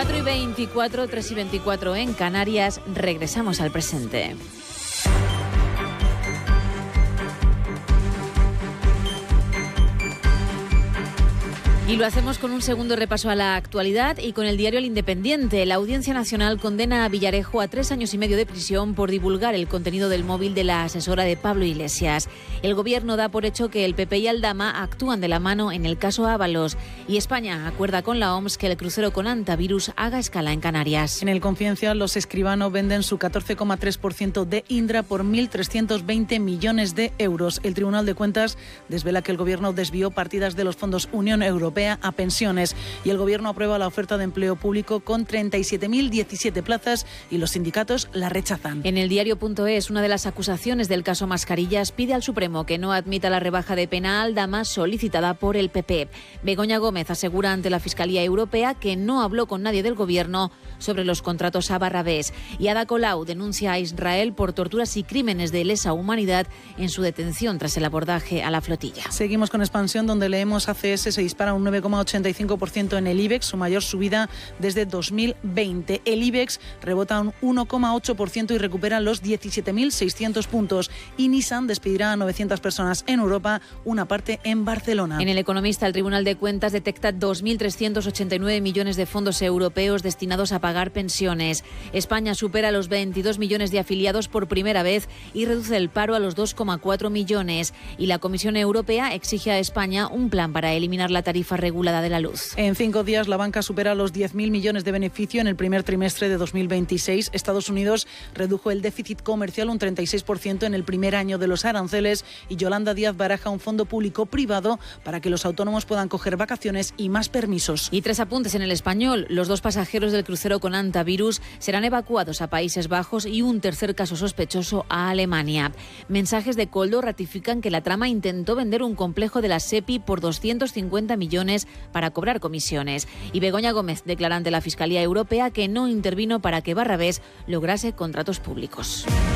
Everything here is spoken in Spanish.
4:24, 3:24 en Canarias. Regresamos al presente. Y lo hacemos con un segundo repaso a la actualidad y con el diario El Independiente. La Audiencia Nacional condena a Villarejo a 3 años y medio de prisión por divulgar el contenido del móvil de la asesora de Pablo Iglesias. El Gobierno da por hecho que el PP y Aldama actúan de la mano en el caso Ábalos. Y España acuerda con la OMS que el crucero con antivirus haga escala en Canarias. En el Confidencial, los Escribano venden su 14,3% de Indra por 1.320 millones de euros. El Tribunal de Cuentas desvela que el Gobierno desvió partidas de los fondos Unión Europea a pensiones y el Gobierno aprueba la oferta de empleo público con 37.017 plazas y los sindicatos la rechazan. En el diario.es, una de las acusaciones del caso Mascarillas pide al Supremo que no admita la rebaja de pena a Aldama solicitada por el PP. Begoña Gómez asegura ante la Fiscalía Europea que no habló con nadie del Gobierno sobre los contratos a Barrabés. Y Ada Colau denuncia a Israel por torturas y crímenes de lesa humanidad en su detención tras el abordaje a la flotilla. Seguimos con Expansión, donde leemos ACS se dispara un 9,85% en el IBEX, su mayor subida desde 2020. El IBEX rebota un 1,8% y recupera los 17.600 puntos. Y Nissan despedirá a 900 personas en Europa, una parte en Barcelona. En El Economista, el Tribunal de Cuentas detecta 2.389 millones de fondos europeos destinados a pagar pensiones. España supera los 22 millones de afiliados por primera vez y reduce el paro a los 2,4 millones. Y la Comisión Europea exige a España un plan para eliminar la tarifa regulada de la luz. En 5 días la banca supera los 10.000 millones de beneficio en el primer trimestre de 2026. Estados Unidos redujo el déficit comercial un 36% en el primer año de los aranceles y Yolanda Díaz baraja un fondo público-privado para que los autónomos puedan coger vacaciones y más permisos. Y 3 apuntes en El Español. Los 2 pasajeros del crucero con antivirus serán evacuados a Países Bajos y un tercer caso sospechoso a Alemania. Mensajes de Koldo ratifican que la trama intentó vender un complejo de la SEPI por 250 millones para cobrar comisiones. Y Begoña Gómez declara ante la Fiscalía Europea que no intervino para que Barrabés lograse contratos públicos.